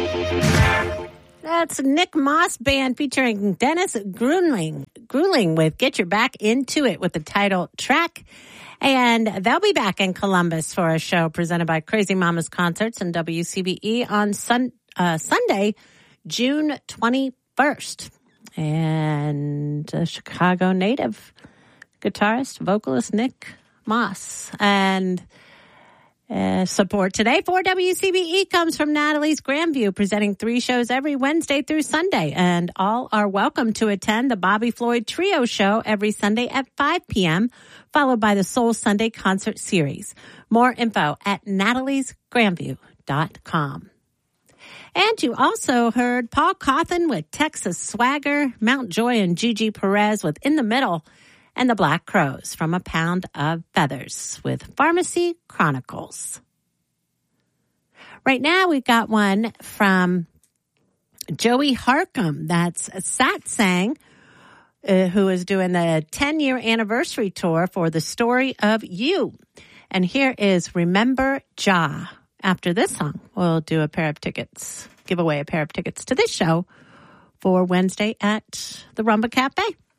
That's Nick Moss Band featuring Dennis Grueling with Get Your Back Into It with the title track. And they'll be back in Columbus for a show presented by Crazy Mamas Concerts and WCBE on Sunday, June 21st. And a Chicago native guitarist, vocalist Nick Moss. And support today for WCBE comes from Natalie's Grandview, presenting 3 shows every Wednesday through Sunday. And all are welcome to attend the Bobby Floyd Trio show every Sunday at 5 p.m., followed by the Soul Sunday concert series. More info at nataliesgrandview.com. And you also heard Paul Cawthon with Texas Swagger, Mount Joy and Gigi Perez with In the Middle, and the Black Crowes from A Pound of Feathers with Pharmacy Chronicles. Right now we've got one from Joey Harcum. That's Satsang, who is doing the 10-year anniversary tour for The Story of You. And here is Remember Jah. After this song, we'll do give away a pair of tickets to this show for Wednesday at the Rumba Cafe.